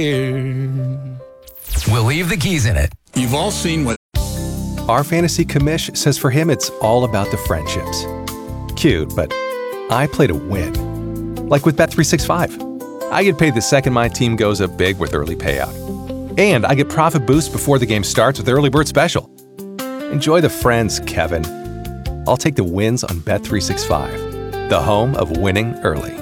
We'll leave the keys in it. You've all seen what Our fantasy commish says for him it's all about the friendships. Cute, but I play to win. Like with Bet365. I get paid the second my team goes up big with early payout. And I get profit boost before the game starts with Early Bird Special. Enjoy the friends, Kevin. I'll take the wins on Bet365, the home of winning early.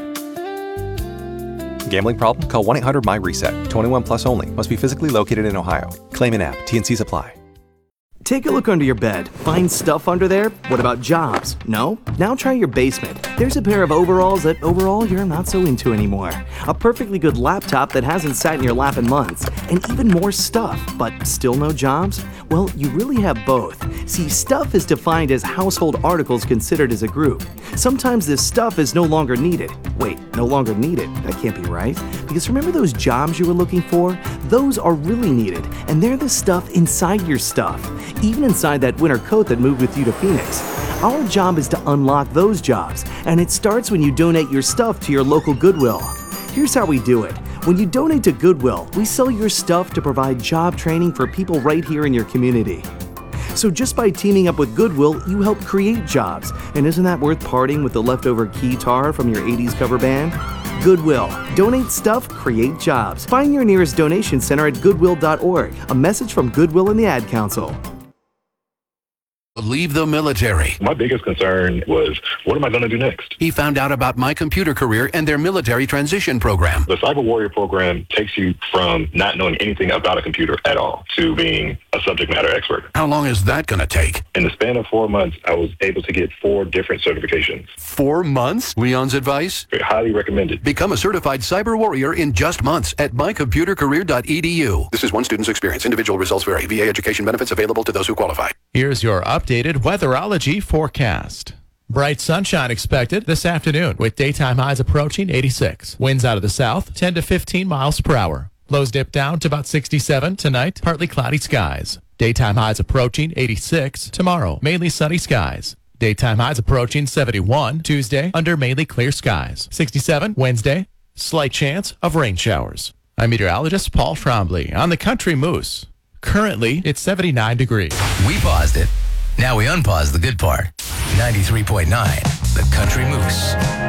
Gambling problem? Call 1-800-MY-RESET. 21 plus only. Must be physically located in Ohio. Claim in app. T&Cs apply. Take a look under your bed. Find stuff under there? What about jobs? No? Now try your basement. There's a pair of overalls that overall you're not so into anymore. A perfectly good laptop that hasn't sat in your lap in months. And even more stuff, but still no jobs? Well, you really have both. See, stuff is defined as household articles considered as a group. Sometimes this stuff is no longer needed. Wait, no longer needed? That can't be right. Because remember those jobs you were looking for? Those are really needed, and they're the stuff inside your stuff. Even inside that winter coat that moved with you to Phoenix. Our job is to unlock those jobs, and it starts when you donate your stuff to your local Goodwill. Here's how we do it. When you donate to Goodwill, we sell your stuff to provide job training for people right here in your community. So just by teaming up with Goodwill, you help create jobs. And isn't that worth parting with the leftover guitar from your 80s cover band? Goodwill. Donate stuff, create jobs. Find your nearest donation center at goodwill.org. A message from Goodwill and the Ad Council. Leave the military. My biggest concern was, what am I going to do next? He found out about My Computer Career and their military transition program. The Cyber Warrior program takes you from not knowing anything about a computer at all to being a subject matter expert. How long is that going to take? In the span of 4 months, I was able to get 4 different certifications. 4 months? Leon's advice? Highly recommended. Become a certified cyber warrior in just months at mycomputercareer.edu. This is one student's experience. Individual results vary. VA education benefits available to those who qualify. Here's your updated weatherology forecast. Bright sunshine expected this afternoon with daytime highs approaching 86. Winds out of the south 10 to 15 miles per hour. Lows dip down to about 67 tonight. Partly cloudy skies. Daytime highs approaching 86 tomorrow. Mainly sunny skies. Daytime highs approaching 71 Tuesday under mainly clear skies. 67 Wednesday. Slight chance of rain showers. I'm meteorologist Paul Trombley on the Country Moose. Currently, it's 79 degrees. We paused it. Now we unpause the good part. 93.9, The Country Moose.